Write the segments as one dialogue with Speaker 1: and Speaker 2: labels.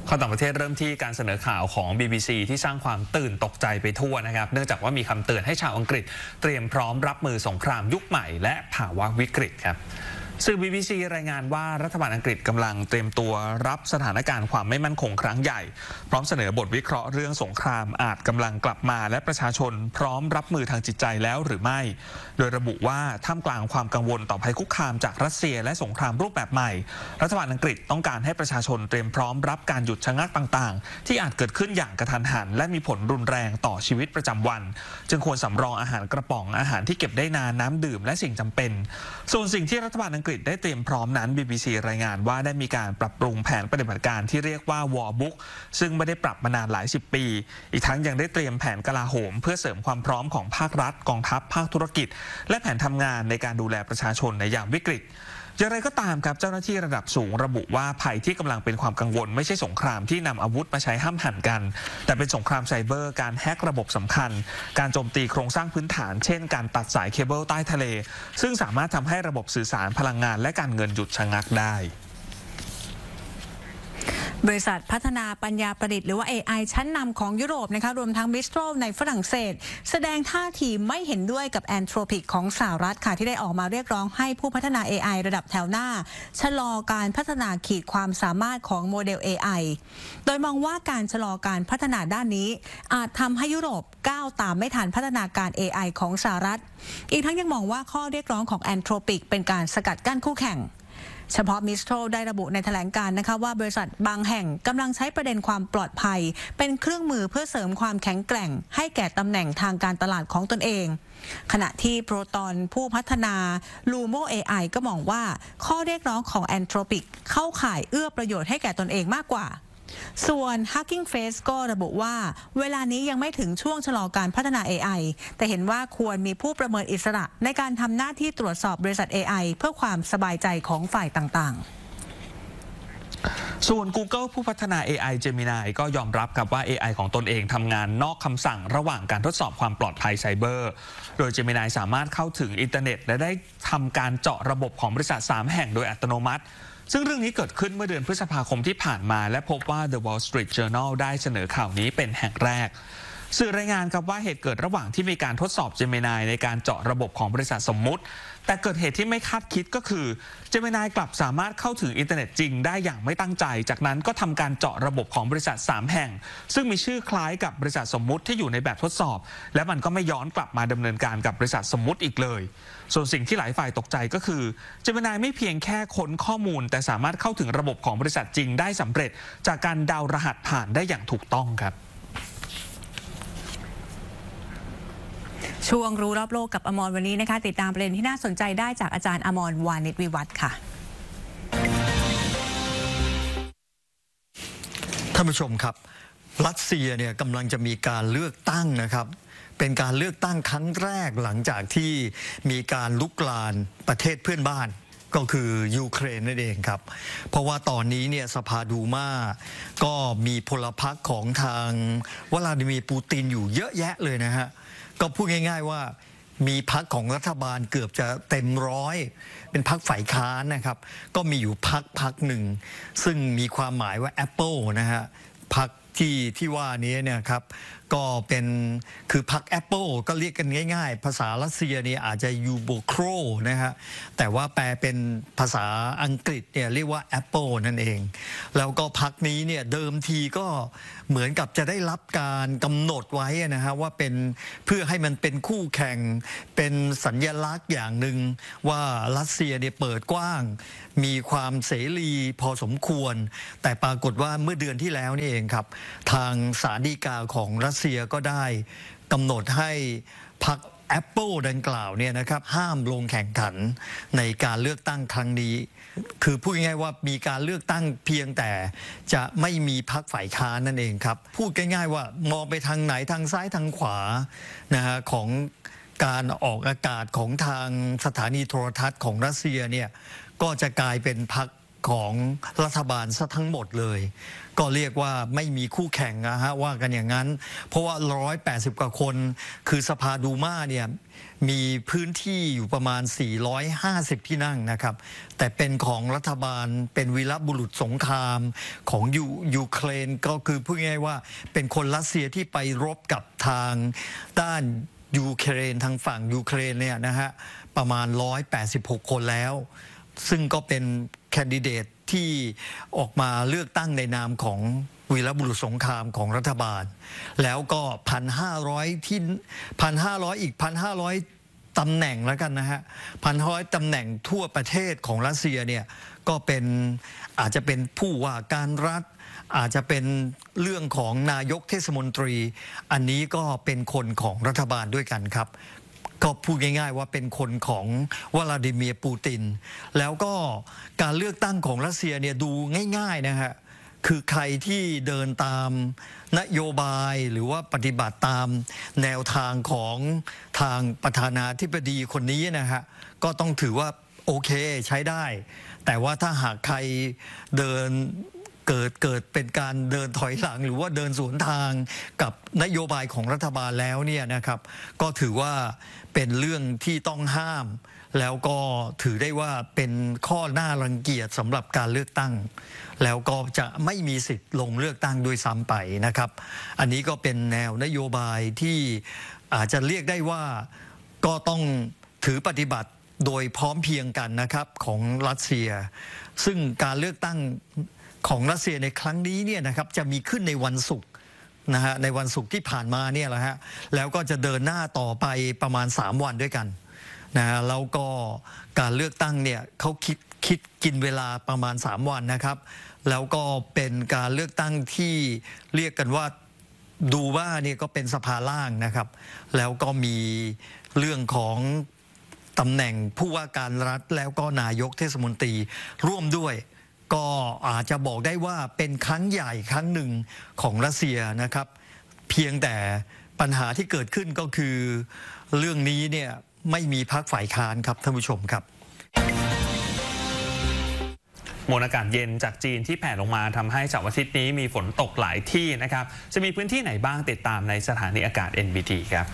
Speaker 1: ข่าวต่างประเทศเริ่มที่การเสนอข่าวของ BBC ที่สร้างความตื่นตกใจไปทั่วนะครับเนื่องจากว่ามีคำเตือนให้ชาวอังกฤษเตรียมพร้อมรับมือสงครามยุคใหม่และภาวะวิกฤตครับสื่อ BBC รายงานว่ารัฐบาลอังกฤษกำลังเตรียมตัวรับสถานการณ์ความไม่มั่นคงครั้งใหญ่พร้อมเสนอบทวิเคราะห์เรื่องสงครามอาจกำลังกลับมาและประชาชนพร้อมรับมือทางจิตใจแล้วหรือไม่โดยระบุว่าท่ามกลางความกังวลต่อภัยคุกคามจากรัสเซียและสงครามรูปแบบใหม่รัฐบาลอังกฤษต้องการให้ประชาชนเตรียมพร้อมรับการหยุดชะงักต่างๆที่อาจเกิดขึ้นอย่างกระทันหันและมีผลรุนแรงต่อชีวิตประจำวันจึงควรสำรองอาหารกระป๋องอาหารที่เก็บได้นานน้ำดื่มและสิ่งจำเป็นส่วนสิ่งที่รัฐบาลอังกฤษได้เตรียมพร้อมนั้น BBC รายงานว่าได้มีการปรับปรุงแผนปฏิบัติการที่เรียกว่า War Book ซึ่งไม่ได้ปรับมานานหลายสิบปีอีกทั้งยังได้เตรียมแผนกลาโหมเพื่อเสริมความพร้อมของภาครัฐกองทัพภาคธุรกิจและแผนทำงานในการดูแลประชาชนในยามวิกฤตอย่างไรก็ตามครับเจ้าหน้าที่ระดับสูงระบุว่าภัยที่กำลังเป็นความกังวลไม่ใช่สงครามที่นำอาวุธมาใช้ห้ำหั่นกันแต่เป็นสงครามไซเบอร์การแฮกระบบสำคัญการโจมตีโครงสร้างพื้นฐานเช่นการตัดสายเคเบิลใต้ทะเลซึ่งสามารถทำให้ระบบสื่อสารพลังงานและการเงินหยุดชะงักได้
Speaker 2: บริษัทพัฒนาปัญญาประดิษฐ์หรือว่า AI ชั้นนำของยุโรปนะคะรวมทั้ง Mistral ในฝรั่งเศสแสดงท่าทีไม่เห็นด้วยกับ Anthropic ของสหรัฐค่ะที่ได้ออกมาเรียกร้องให้ผู้พัฒนา AI ระดับแถวหน้าชะลอการพัฒนาขีดความสามารถของโมเดล AI โดยมองว่าการชะลอการพัฒนาด้านนี้อาจทำให้ยุโรปก้าวตามไม่ทันพัฒนาการ AI ของสหรัฐอีกทั้งยังมองว่าข้อเรียกร้องของ Anthropic เป็นการสกัดกั้นคู่แข่งเฉพาะ Mistral ได้ระบุในแถลงการณ์นะคะว่าบริษัทบางแห่งกำลังใช้ประเด็นความปลอดภัยเป็นเครื่องมือเพื่อเสริมความแข็งแกร่งให้แก่ตำแหน่งทางการตลาดของตนเองขณะที่โปรตอนผู้พัฒนา Lumo AI ก็มองว่าข้อเรียกร้องของ Anthropic เข้าข่ายเอื้อประโยชน์ให้แก่ตนเองมากกว่าส่วน Hugging Face ก็ระบุว่าเวลานี้ยังไม่ถึงช่วงชะลอการพัฒนา AI แต่เห็นว่าควรมีผู้ประเมินอิสระในการทำหน้าที่ตรวจสอบบริษัท AI เพื่อความสบายใจของฝ่ายต่างๆ
Speaker 1: ส่วน Google ผู้พัฒนา AI Gemini ก็ยอมรับครับว่า AI ของตนเองทำงานนอกคำสั่งระหว่างการทดสอบความปลอดภัยไซเบอร์โดย Gemini สามารถเข้าถึงอินเทอร์เน็ตและได้ทำการเจาะระบบของบริษัท3แห่งโดยอัตโนมัติซึ่งเรื่องนี้เกิดขึ้นเมื่อเดือนพฤษภาคมที่ผ่านมาและพบว่า The Wall Street Journal ได้เสนอข่าวนี้เป็นแห่งแรกสื่อรายงานครับว่าเหตุเกิดระหว่างที่มีการทดสอบ Gemini ในการเจาะระบบของบริษัทสมมุติแต่เกิดเหตุที่ไม่คาดคิดก็คือ Gemini กลับสามารถเข้าถึงอินเทอร์เน็ตจริงได้อย่างไม่ตั้งใจจากนั้นก็ทำการเจาะระบบของบริษัท3แห่งซึ่งมีชื่อคล้ายกับบริษัทสมมุติที่อยู่ในแบบทดสอบและมันก็ไม่ย้อนกลับมาดำเนินการกับบริษัทสมมุติอีกเลยส่วนสิ่งที่หลายฝ่ายตกใจก็คือ Gemini ไม่เพียงแค่ค้นข้อมูลแต่สามารถเข้าถึงระบบของบริษัทจริงได้สำเร็จจากการเดารหัสผ่านได้อย่างถูกต้องครับ
Speaker 2: ช่วงรู้รอบโลกกับอมรวันนี้นะคะติดตามประเด็นที่น่าสนใจได้จากอาจารย์อมรวานิชวิวัฒน์ค่ะ
Speaker 3: ท่านผู้ชมครับรัสเซียเนี่ยกำลังจะมีการเลือกตั้งนะครับเป็นการเลือกตั้งครั้งแรกหลังจากที่มีการลุกลามประเทศเพื่อนบ้านก็คือยูเครนนั่นเองครับเพราะว่าตอนนี้เนี่ยสภาดูมาก็มีพลพรรคของทางวลาดิเมียร์ปูตินอยู่เยอะแยะเลยนะฮะก็พูดง่ายๆว่ามีพรรคของรัฐบาลเกือบจะเต็มร้อยเป็นพรรคฝ่ายค้านนะครับก็มีอยู่พรรคหนึ่งซึ่งมีความหมายว่า Apple นะฮะพรรคที่ว่านี้เนี่ยครับก็เป็นคือพรรค Apple ก็เรียกกันง่ายๆภาษารัสเซียเนี่ยอาจจะยูโบโครนะฮะแต่ว่าแปลเป็นภาษาอังกฤษเนี่ยเรียกว่า Apple นั่นเองแล้วก็พรรคนี้เนี่ยเดิมทีก็เหมือนกับจะได้รับการกำหนดไว้นะฮะว่าเป็นเพื่อให้มันเป็นคู่แข่งเป็นสัญลักษณ์อย่างหนึ่งว่ารัสเซียเนี่ยเปิดกว้างมีความเสรีพอสมควรแต่ปรากฏว่าเมื่อเดือนที่แล้วนี่เองครับทางศาลฎีกาของรัสเซียก็ได้กำหนดให้พรรค Apple ดังกล่าวเนี่ยนะครับห้ามลงแข่งขันในการเลือกตั้งครั้งนี้คือพูดง่ายๆว่ามีการเลือกตั้งเพียงแต่จะไม่มีพรรคฝ่ายค้านนั่นเองครับพูดง่ายๆว่ามองไปทางไหนทางซ้ายทางขวานะฮะของการออกอากาศของทางสถานีโทรทัศน์ของรัสเซียเนี่ยก็จะกลายเป็นพรรคของรัฐบาลซะทั้งหมดเลยก็เรียกว่าไม่มีคู่แข่งนะฮะว่ากันอย่างนั้นเพราะว่า180กว่าคนคือสภาดูมาเนี่ยมีพื้นที่อยู่ประมาณ450ที่นั่งนะครับแต่เป็นของรัฐบาลเป็นวีรบุรุษสงครามของยูเครนก็คือพูดง่ายๆว่าเป็นคนรัสเซียที่ไปรบกับทางด้านยูเครนทางฝั่งยูเครนเนี่ยนะฮะประมาณ186คนแล้วซึ่งก็เป็นแคนดิเดตที่ออกมาเลือกตั้งในนามของวีรบุรุษสงครามของรัฐบาลแล้วก็1,500ที่1,500อีก1,500ตำแหน่งแล้วกันนะฮะ1,500ตำแหน่งทั่วประเทศของรัสเซียเนี่ยก็เป็นอาจจะเป็นผู้ว่าการรัฐอาจจะเป็นเรื่องของนายกเทศมนตรีอันนี้ก็เป็นคนของรัฐบาลด้วยกันครับก็พูดง่ายๆว่าเป็นคนของวลาดิเมียร์ปูตินแล้วก็การเลือกตั้งของรัสเซียเนี่ยดูง่ายๆนะฮะคือใครที่เดินตามนโยบายหรือว่าปฏิบัติตามแนวทางของทางประธานาธิบดีคนนี้นะฮะก็ต้องถือว่าโอเคใช้ได้แต่ว่าถ้าหากใครเดินเกิดเป็นการเดินถอยหลังหรือว่าเดินสวนทางกับนโยบายของรัฐบาลแล้วเนี่ยนะครับก็ถือว่าเป็นเรื่องที่ต้องห้ามแล้วก็ถือได้ว่าเป็นข้อน่ารังเกียจสำหรับการเลือกตั้งแล้วก็จะไม่มีสิทธิ์ลงเลือกตั้งด้วยซ้ำไปนะครับอันนี้ก็เป็นแนวนโยบายที่อาจจะเรียกได้ว่าก็ต้องถือปฏิบัติโดยพร้อมเพรียงกันนะครับของรัสเซียซึ่งการเลือกตั้งของรัสเซียในครั้งนี้เนี่ยนะครับจะมีขึ้นในวันศุกร์นะฮะในวันศุกร์ที่ผ่านมาเนี่ยแหละฮะแล้วก็จะเดินหน้าต่อไปประมาณ3วันด้วยกันนะฮะแล้วก็การเลือกตั้งเนี่ยเขาคิดกินเวลาประมาณ3วันนะครับแล้วก็เป็นการเลือกตั้งที่เรียกกันว่าดูว่านี่ก็เป็นสภาล่างนะครับแล้วก็มีเรื่องของตำแหน่งผู้ว่าการรัฐแล้วก็นายกเทศมนตรีร่วมด้วยก็อาจจะบอกได้ว่าเป็นครั้งใหญ่ครั้งหนึ่งของรัสเซียนะครับเพียงแต่ปัญหาที่เกิดขึ้นก็คือเรื่องนี้เนี่ยไม่มีพรรคฝ่ายค้านครับท่านผู้ชมครับ
Speaker 1: มวลอากาศเย็นจากจีนที่แผ่ลงมาทำให้เสาร์อาทิตย์นี้มีฝนตกหลายที่นะครับจะมีพื้นที่ไหนบ้างติดตามในสถานีอากาศ NBT ครับ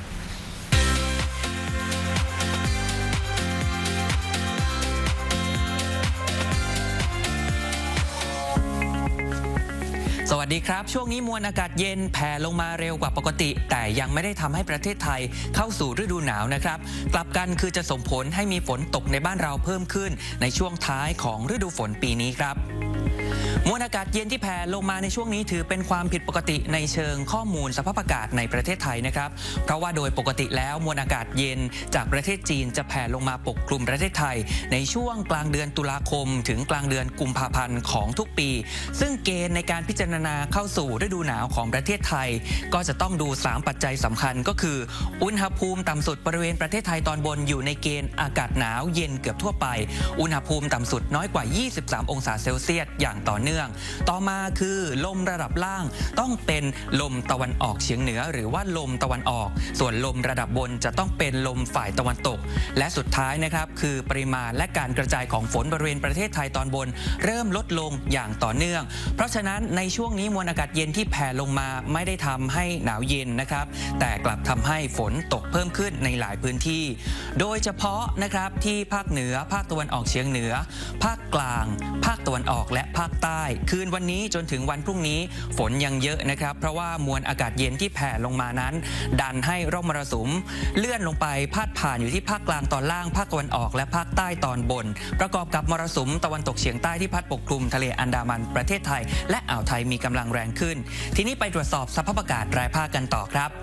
Speaker 4: สวัสดีครับช่วงนี้มวลอากาศเย็นแผ่ลงมาเร็วกว่าปกติแต่ยังไม่ได้ทำให้ประเทศไทยเข้าสู่ฤดูหนาวนะครับกลับกันคือจะส่งผลให้มีฝนตกในบ้านเราเพิ่มขึ้นในช่วงท้ายของฤดูฝนปีนี้ครับมวลอากาศเย็นที่แผ่ลงมาในช่วงนี้ถือเป็นความผิดปกติในเชิงข้อมูลสภาพอากาศในประเทศไทยนะครับเพราะว่าโดยปกติแล้วมวลอากาศเย็นจากประเทศจีนจะแผ่ลงมาปกคลุมประเทศไทยในช่วงกลางเดือนตุลาคมถึงกลางเดือนกุมภาพันธ์ของทุกปีซึ่งเกณฑ์ในการพิจารณาเข้าสู่ฤดูหนาวของประเทศไทยก็จะต้องดู3ปัจจัยสำคัญก็คืออุณหภูมิต่ำสุดบริเวณประเทศไทยตอนบนอยู่ในเกณฑ์อากาศหนาวเย็นเกือบทั่วไปอุณหภูมิต่ำสุดน้อยกว่า23องศาเซลเซียสอย่างต่อเนื่องต่อมาคือลมระดับล่างต้องเป็นลมตะวันออกเฉียงเหนือหรือว่าลมตะวันออกส่วนลมระดับบนจะต้องเป็นลมฝ่ายตะวันตกและสุดท้ายนะครับคือปริมาณและการกระจายของฝนบริเวณประเทศไทยตอนบนเริ่มลดลงอย่างต่อเนื่องเพราะฉะนั้นในช่วงนี้มวลอากาศเย็นที่แผ่ลงมาไม่ได้ทำให้หนาวเย็นนะครับแต่กลับทำให้ฝนตกเพิ่มขึ้นในหลายพื้นที่โดยเฉพาะนะครับที่ภาคเหนือภาคตะวันออกเฉียงเหนือภาคกลางภาคตะวันออกและภาคใต้คืนวันนี้จนถึงวันพรุ่งนี้ฝนยังเยอะนะครับเพราะว่ามวลอากาศเย็นที่แผ่ลงมานั้นดันให้ร่องมรสุมเลื่อนลงไปพาดผ่านอยู่ที่ภาคกลางตอนล่างภาคตะวันออกและภาคใต้ตอนบนประกอบกับมรสุมตะวันตกเฉียงใต้ที่พัดปกคลุมทะเลอันดามันประเทศไทยและอ่าวไทยมีกำลังแรงขึ้นทีนี้ไปตรวจสอบสภาพอากาศรายภาคกันต่อครับ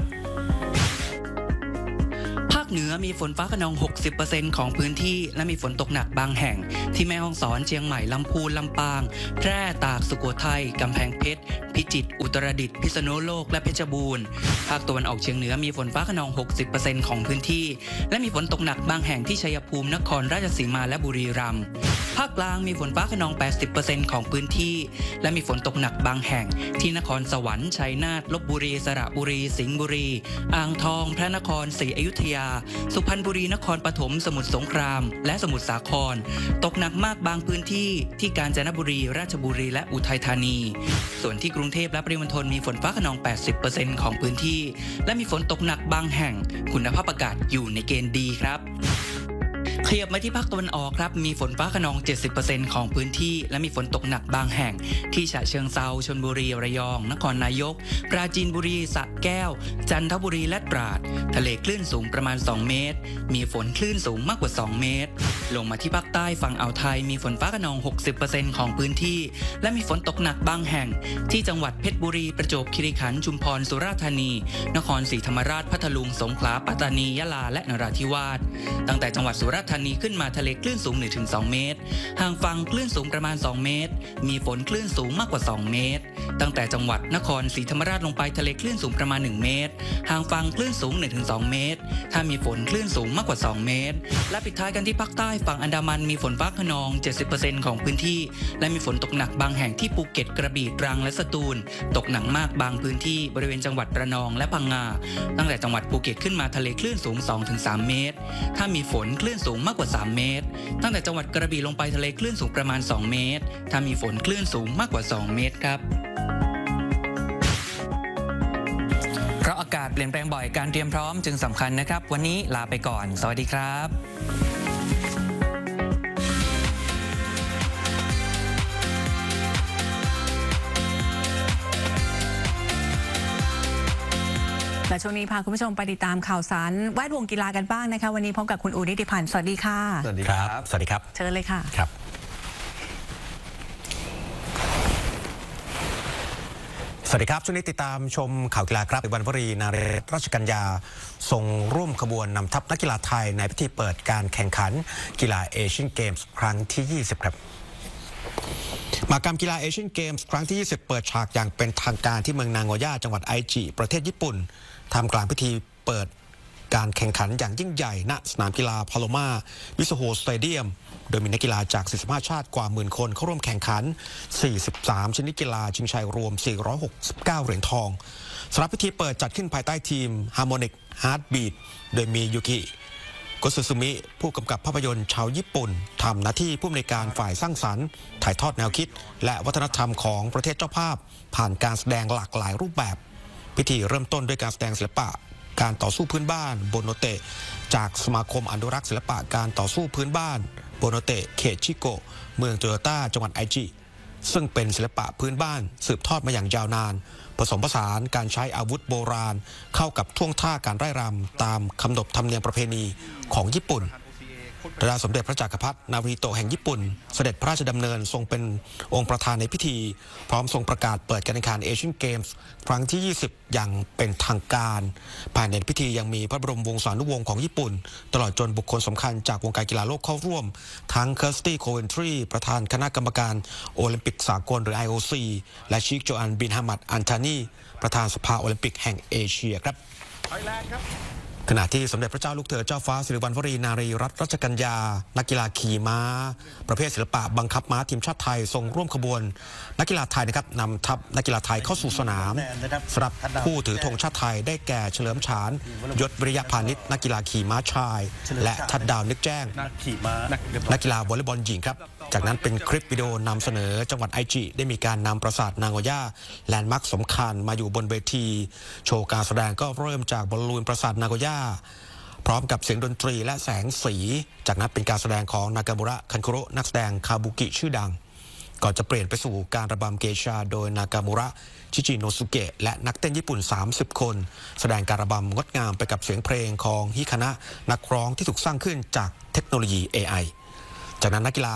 Speaker 4: ภาคเหนือมีฝนฟ้าคะนอง 60% ของพื้นที่และมีฝนตกหนักบางแห่งที่แม่ฮ่องสอนเชียงใหม่ลำพูนลำปางแพร่ตากสุโขทัยกำแพงเพชรพิจิตรอุตรดิตถ์พิษณุโลกและเพชรบูรณ์ภาคตะวันออกเฉียงเหนือมีฝนฟ้าคะนอง 60% ของพื้นที่และมีฝนตกหนักบางแห่งที่ชัยภูมินครราชสีมาและบุรีรัมย์ภาคกลางมีฝนฟ้าคะนอง 80% ของพื้นที่และมีฝนตกหนักบางแห่งที่นครสวรรค์ชัยนาทลพบุรีสระบุรีสิงห์บุรีอ่างทองพระนครศรีอยุธยาสุพรรณบุรีนครปฐมสมุทรสงครามและสมุทรสาครตกหนักมากบางพื้นที่ที่กาญจนบุรีราชบุรีและอุทัยธานีส่วนที่กรุงเทพและปริมณฑลมีฝนฟ้าคะนอง 80% ของพื้นที่และมีฝนตกหนักบางแห่งคุณภาพอากาศอยู่ในเกณฑ์ดีครับขยับมาที่ภาคตะวันออกครับมีฝนฟ้าคะนอง 70% ของพื้นที่และมีฝนตกหนักบางแห่งที่ฉะเชิงเทราชลบุรีระยองนครนายกปราจีนบุรีสระแก้วจันทบุรีและตราดทะเลคลื่นสูงประมาณ2 เมตรมีฝนคลื่นสูงมากกว่า2 เมตรลงมาที่ภาคใต้ฝั่งอ่าวไทยมีฝนฟ้าคะนอง 60% ของพื้นที่และมีฝนตกหนักบางแห่งที่จังหวัดเพชรบุรีประจวบคีรีขันธ์ชุมพรสุราษฎร์ธานีนครศรีธรรมราชพัทลุงสงขลาปัตตานียะลาและนราธิวาสตั้งแต่จังหวัดสุราษฎร์ธานีขึ้นมาทะเลคลื่นสูง 1-2 เมตรห่างฝั่งคลื่นสูงประมาณ2 เมตรมีฝนคลื่นสูงมากกว่า2 เมตรตั้งแต่จังหวัดนครศรีธรรมราชลงไปทะเลคลื่นสูงประมาณ1 เมตรห่างฝั่งคลื่นสูง 1-2 เมตรถ้ามีฝนคลื่นสูงมากกว่า2 เมตรและปิดท้ายกันที่ภาคใต้ฝั่งอันดามันมีฝนฟ้าคะนอง 70% ของพื้นที่และมีฝนตกหนักบางแห่งที่ภูเก็ตกระบี่ตรังและสตูลตกหนักมากบางพื้นที่บริเวณจังหวัดระนองและพังงาตั้งแต่จังหวัดภูเก็ตขึ้นมาทะเลคลื่นสูง 2-3 เมตรถ้ามีฝนคลื่นสูงมากกว่า3 เมตรตั้งแต่จังหวัดกระบี่ลงไปทะเลคลื่นสูงประมาณ2 เมตรถ้ามีฝนคลื่นสูงมากกว่า2 เมตรครับเพราะอากาศเปลี่ยนแปลงบ่อยการเตรียมพร้อมจึงสำคัญนะครับวันนี้ลาไปก่อนสวัสดีครับ
Speaker 2: และช่วงนี้พาคุณผู้ชมไปติดตามข่าวสารแวดวงกีฬากันบ้างนะคะวันนี้พบกับคุณอูนิติพันธ์สวัสดีค่ะ
Speaker 1: สวัสดีครับ
Speaker 5: สวัสดีครับ
Speaker 2: เชิญเลยค่ะ
Speaker 5: ครับสวัสดีครับช่วงนี้ติดตามชมข่าวกีฬาครับวันวรีนาเรศราชกัญญาทรงร่วมขบวนนำทัพนักกีฬาไทยในพิธีเปิดการแข่งขันกีฬาเอเชียนเกมส์ครั้งที่20ครับมหกรรมกีฬาเอเชียนเกมส์ครั้งที่20เปิดฉากอย่างเป็นทางการที่เมืองนางโงย่าจังหวัดไอจิประเทศญี่ปุ่นท่ามกลางพิธีเปิดการแข่งขันอย่างยิ่งใหญ่ณสนามกีฬาพาโลมาวิสโฮสเตเดียมโดยมีนักกีฬาจาก45ชาติกว่า10,000 คนเข้าร่วมแข่งขัน43ชนิดกีฬาชิงชัยรวม469เหรียญทองสำหรับพิธีเปิดจัดขึ้นภายใต้ทีม Harmonic Heartbeat โดยมียูกิโกซุซุมิผู้กำกับภาพยนตร์ชาวญี่ปุ่นทำหน้าที่ผู้อำนวยการฝ่ายสร้างสรรค์ถ่ายทอดแนวคิดและวัฒนธรรมของประเทศเจ้าภาพผ่านการแสดงหลากหลายรูปแบบพิธีเริ่มต้นด้วยการแสดงศิลปะการต่อสู้พื้นบ้านโบโนเตะจากสมาคมอนุรักษ์ศิลปะการต่อสู้พื้นบ้านโบโนเตะเขตชิโกะเมืองโตโยต้าจังหวัดไอจิซึ่งเป็นศิลปะพื้นบ้านสืบทอดมาอย่างยาวนานผสมผสานการใช้อาวุธโบราณเข้ากับท่วงท่าการไร่รำตามคำนบธรรมเนียมประเพณีของญี่ปุ่นพระบาทสมเด็จพระจักรพรรดินารูฮิโตะแห่งญี่ปุ่นเสด็จพระราชดำเนินทรงเป็นองค์ประธานในพิธีพร้อมทรงประกาศเปิดการแข่งขันเอเชียนเกมส์ครั้งที่20อย่างเป็นทางการภายในพิธียังมีพระบรมวงศานุวงศ์ของญี่ปุ่นตลอดจนบุคคลสำคัญจากวงการกีฬาโลกเข้าร่วมทั้งเคิร์สตี้โคเวนทรีประธานคณะกรรมการโอลิมปิกสากลหรือ IOC และชีคโจอันบินฮามัดอันทานีประธานสภาโอลิมปิกแห่งเอเชียครับขณะที่สมเด็จพระเจ้าลูกเธอเจ้าฟ้าสิริวัณวรีนารีรัตนราชกัญญานักกีฬาขี่ม้าประเภทศิลปะบังคับม้าทีมชาติไทยทรงร่วมขบวนนักกีฬาไทยนะครับนำทัพนักกีฬาไทยเข้าสู่สนามสำหรับผู้ถือธงชาติไทยได้แก่เฉลิมฉานยศวิริยะพานิชนักกีฬาขี่ม้าชายและทัดดาวนึกแจ้งนักกีฬาวอลเลย์บอลหญิงครับจากนั้นเป็นคลิปวิดีโอนำเสนอจังหวัดไอจิได้มีการนำปราสาทนางโงย่าแลนด์มาร์คสำคัญมาอยู่บนเวทีโชว์การแสดงก็เริ่มจากบอลลูนปราสาทนางโงย่าพร้อมกับเสียงดนตรีและแสงสีจากนั้นเป็นการแสดงของนากามุระคันคุโระนักแสดงคาบุกิชื่อดังก่อนจะเปลี่ยนไปสู่การระบำเกชาโดยนากามุระชิจิโนสุเกะและนักเต้นญี่ปุ่น30คนแสดงการระบำงดงามไปกับเสียงเพลงของฮิคานะนักร้องที่ถูกสร้างขึ้นจากเทคโนโลยี AI จากนั้นนักกีฬา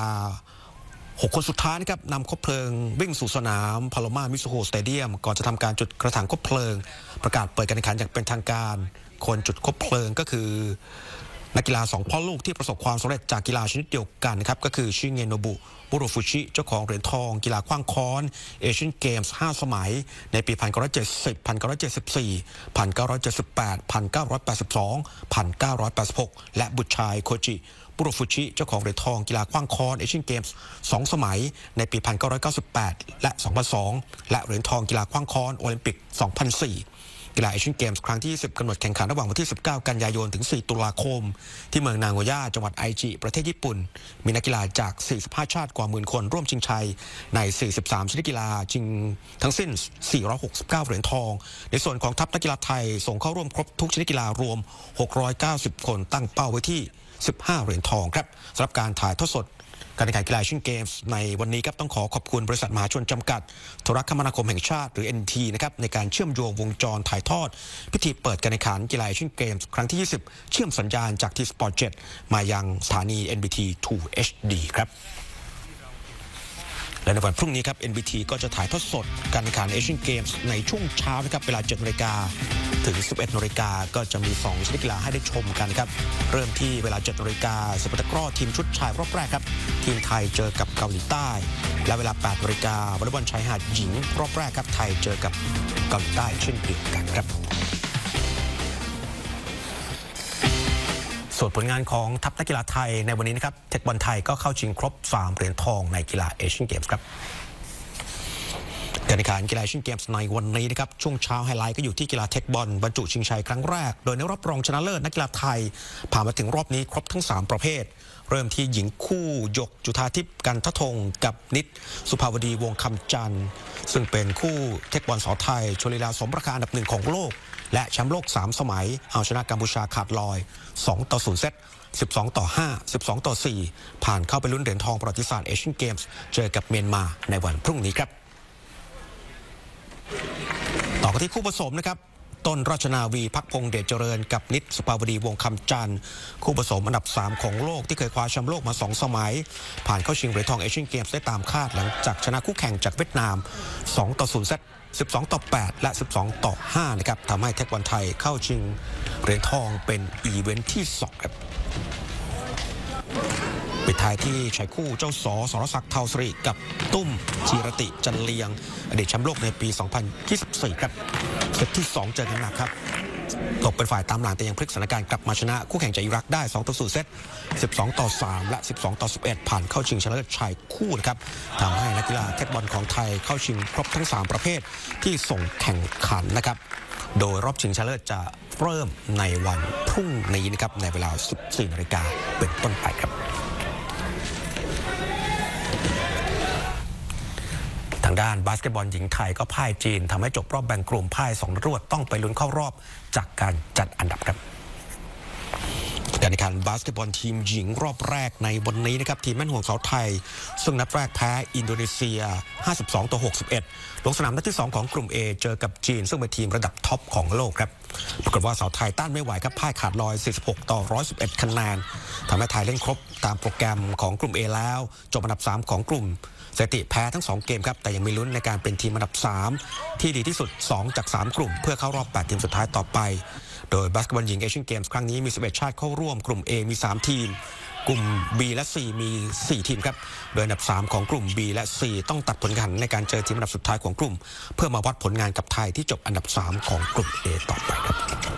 Speaker 5: 6 คนสุดท้ายนะครับนำคบเพลิงวิ่งสู่สนามพาโลมามิซูโฮสเตเดียมก่อนจะทำการจุดกระถางคบเพลิงประกาศเปิดการแข่งขันอย่างเป็นทางการคนจุดคบเพลิงก็คือนักกีฬา2 พ่อลูกที่ประสบความสำเร็จจากกีฬาชนิดเดียวกันนะครับก็คือชิเงโนบุบุโรฟุชิเจ้าของเหรียญทองกีฬาขว้างค้อนเอเชียนเกมส์5 สมัยในปี 1970 1974 1978 1982 1986 และบุตรชายโคจิบุโรฟุชิเจ้าของเหรียญทองกีฬาขว้างค้อนเอเชียนเกมส์2 สมัยในปี 1998 และ 2002 และเหรียญทองกีฬาขว้างค้อนโอลิมปิก 2004 กีฬาเอเชียนเกมส์ครั้งที่ 10กำหนดแข่งขันระหว่างวันที่ 19 กันยายนถึง 4 ตุลาคมที่เมืองนางโกย่าจังหวัดไอจิประเทศญี่ปุ่นมีนักกีฬาจาก 45 ชาติกว่าหมื่นคนร่วมชิงชัยใน 43 ชนิดกีฬาชิงทั้งสิ้น 469 เหรียญทองในส่วนของทัพนักกีฬาไทยส่งเข้าร่วมครบทุกชนิดกีฬารวม 690 คนตั้งเป้าไว้ที่ 15 เหรียญทองครับสำหรับการถ่ายทอดสดการแข่งขันกีฬาเอเชียนเกมส์ในวันนี้ครับต้องขอบคุณบริษัทมหาชนจำกัดโทรคมนาคมแห่งชาติหรือ NT นะครับในการเชื่อมโยงวงจรถ่ายทอดพิธีเปิดการแข่งขันกีฬาเอเชียนเกมส์ครั้งที่ 20เชื่อมสัญญาณจาก T-Sport 7 มายังสถานี NBT 2 HD ครับและในวันพรุ่งนี้ครับ NBT ก็จะถ่ายทอดสดการแข่งขันเอเชียนเกมส์ในช่วงเช้านะครับเวลา 7:00 นถึง 11:00 นก็จะมี2ชนิดกีฬาให้ได้ชมกันครับเริ่มที่เวลา 7:00 นสปอร์ตตะกร้อทีมชุดชายรอบแรกครับทีมไทยเจอกับเกาหลีใต้และเวลา 8:00 นวอลเลย์บอลชายหาดหญิงรอบแรกครับไทยเจอกับเกาหลีใต้เช่นเดียวกันครับส่วนผลงานของทัพนักกีฬาไทยในวันนี้นะครับเทคบอลไทยก็เข้าชิงครบ3เหรียญทองในกีฬาเอเชียนเกมส์ครับการแข่งขันกีฬาเอเชียนเกมส์ในวันนี้นะครับช่วงเช้าไฮไลท์ก็อยู่ที่กีฬาเทคบอลบรรจุชิงชัยครั้งแรกโดยในรอบรองชนะเลิศนักกีฬาไทยผ่านมาถึงรอบนี้ครบทั้ง3ประเภทเริ่มที่หญิงคู่หยกจุฑาทิพย์กันททงกับนิตสุภาวดีวงคำจันทร์ซึ่งเป็นคู่เทคบอลสาวไทยชลลีลาสมราคาอันดับ1ของโลกและแชมป์โลก3สมัยเอาชนะกัมพูชาขาดลอย 2-0 เซต 12-5 12-4 ผ่านเข้าไปลุ้นเหรียญทองประวัติศาสตร์เอเชียนเกมส์เจอกับเมียนมาในวันพรุ่งนี้ครับต่อกันที่คู่ผสมนะครับต้นราชนาวีพักพงษ์เดชเจริญกับนิตสุภาวดีวงคำจันทร์คู่ผสมอันดับ3ของโลกที่เคยคว้าแชมป์โลกมา2สมัยผ่านเข้าชิงเหรียญทองเอเชียนเกมส์ได้ตามคาดหลังจากชนะคู่แข่งจากเวียดนาม 2-0 เซต 12-8 และ 12-5 นะครับทำให้เทคบอลไทยเข้าชิงเหรียญทองเป็นอีเวนท์ที่2ครับปิดท้ายที่ชายคู่เจ้าสรศักดิ์เทาสริกับตุ้มจีรติจันเลียงอดีตแชมป์โลกในปี 2024 ครับเซตที่2เจอกันหนักครับตกเป็นฝ่ายตามหลังแต่ยังพลิกสถานการณ์กลับมาชนะคู่แข่งจากอิรักได้ 2-0 เซต 12-3 และ 12-11 ผ่านเข้าชิงชนะเลิศชายคู่นะครับทำให้นักกีฬาเทคบอลของไทยเข้าชิงครบทั้ง3ประเภทที่ส่งแข่งขันนะครับโดยรอบชิงชนะเลิศจะเริ่มในวันพรุ่งนี้นะครับในเวลา 14 นาฬิกาเป็นต้นไปครับทางด้านบาสเกตบอลหญิงไทยก็พ่ายจีนทำให้จบรอบแบ่งกลุ่มพ่าย2 รวดต้องไปลุ้นเข้ารอบจากการจัดอันดับครับการแข่งขันบาสเกตบอลทีมหญิงรอบแรกในวันนี้นะครับทีมแม่นห่วงสาวไทยซึ่งนัดแรกแพ้อินโดนีเซีย 52-61 ลงสนามนัดที่2ของกลุ่ม A เจอกับจีนซึ่งเป็นทีมระดับท็อปของโลกครับปรากฏว่าสาวไทยต้านไม่ไหวครับพ่ายขาดลอย 46-111 คะแนนทำให้ไทยเล่นครบตามโปรแกรมของกลุ่ม A แล้วจบอันดับ3ของกลุ่มสถิติแพ้ทั้ง2เกมครับแต่ยังมีลุ้นในการเป็นทีมอันดับ3ที่ดีที่สุด2จาก3กลุ่มเพื่อเข้ารอบ8ทีมสุดท้ายต่อไปโดยบาสเกตบอลหญิงเอเชียนเกมส์ครั้งนี้มี11ชาติเข้าร่วมกลุ่ม A มี3ทีมกลุ่ม B และ C มี4ทีมครับโดยอันดับ3ของกลุ่ม B และ C ต้องตัดผลการแข่งขันในการเจอทีมอันดับสุดท้ายของกลุ่มเพื่อมาวัดผลงานกับไทยที่จบอันดับ3ของกลุ่ม A ต่อไปครับ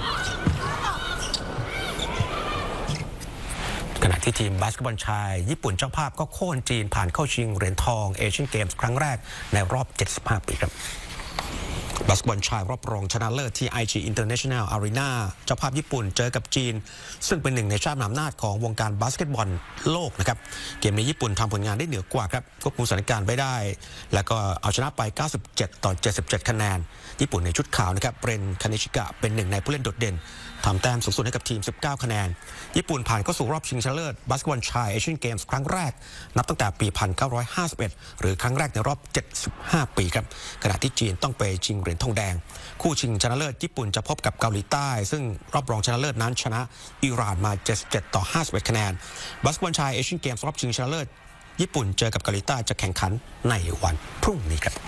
Speaker 5: ขณะที่ทีมบาสเกตบอลชายญี่ปุ่นเจ้าภาพก็โค่นจีนผ่านเข้าชิงเหรียญทองเอเชียนเกมส์ครั้งแรกในรอบ75 ปีครับบาสเกตบอลชายรอบรองชนะเลิศที่ IG International Arena เจ้าภาพญี่ปุ่นเจอกับจีนซึ่งเป็นหนึ่งในชาติมหาอำนาจของวงการบาสเกตบอลโลกนะครับเกมในญี่ปุ่นทำผลงานได้เหนือกว่าครับควบคุมสถานการณ์ไว้ได้แล้วก็เอาชนะไป 97-77 คะแนนญี่ปุ่นในชุดขาวนะครับเรนคานิชิกะเป็นหนึ่งในผู้เล่นโดดเด่นทำแต้มสูงสุดให้กับทีม19คะแนนญี่ปุ่นผ่านเข้าสู่รอบชิงชนะเลิศบาสเกตบอลชายเอเชียนเกมส์ครั้งแรกนับตั้งแต่ปี 1951 หรือครั้งแรกในรอบ75 ปีครับขณะที่จีนต้องไปชิงเหรียญทองแดงคู่ชิงชนะเลิศญี่ปุ่นจะพบกับเกาหลีใต้ซึ่งรอบรองชนะเลิศนั้นชนะอิหร่านมา 77-51 คะแนนบาสเกตบอลชายเอเชียนเกมส์รอบชิงชนะเลิศญี่ปุ่นเจอกับเกาหลีใต้จะแข่งขันในวันพรุ่งนี้ครับ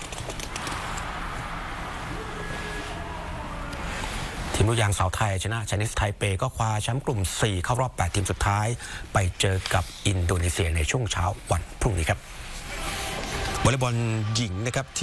Speaker 5: ทีมลูกยางสาวไทยชนะไชนีสไทเปก็คว้าแชมป์กลุ่ม 4 เข้ารอบ 8 ทีมสุดท้ายไปเจอกับอินโดนีเซียในช่วงเช้าวันพรุ่งนี้ครับวอลเลย์บอลหญิงนะครับ